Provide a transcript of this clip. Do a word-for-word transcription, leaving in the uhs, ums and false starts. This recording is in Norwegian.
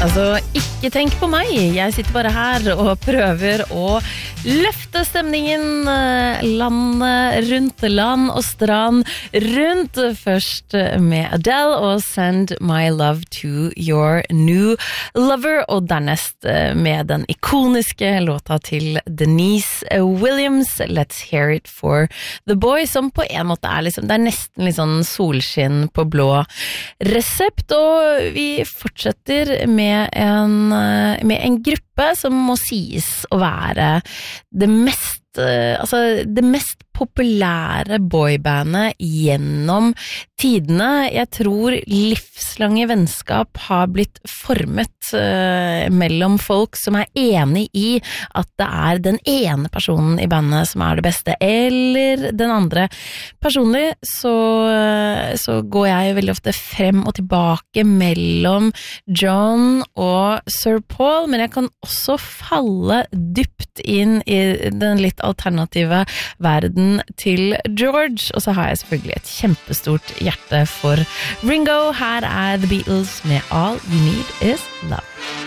Altså, ikke tenk på meg. Jeg sitter bare her og prøver å løfte stemningen landet rundt, land og strand rundt. Først med Adele og Send My Love to Your New Lover, og dernest med den ikoniske låta til Denise Williams, Let's Hear It for the Boy, som på en måte er liksom, det er nesten litt sånn solskinn på blå resept, og vi fortsetter med En, med en gruppe som må sies å være det mest, altså det mest populære boybandet gjennom tidene. Jeg tror livslange vennskap har blitt formet uh, mellom folk som er enig i at det er den ene personen i bandet som er det beste, eller den andre. Personlig så, så går jeg veldig ofte frem og tilbake mellom John og Sir Paul, men jeg kan også falle dypt inn i den litt alternative verden til George, og så har jeg selvfølgelig et kjempestort hjerte for Ringo. Her er The Beatles med All You Need Is Love.